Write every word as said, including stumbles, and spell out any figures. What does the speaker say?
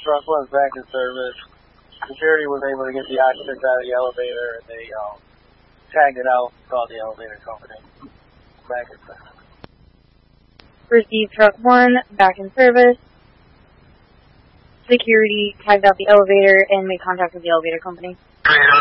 truck was back in service. Security was able to get the occupants out of the elevator, and they um, tagged it out, called the elevator company. Back in service. Received truck one, back in service. Security tagged out the elevator and made contact with the elevator company. Three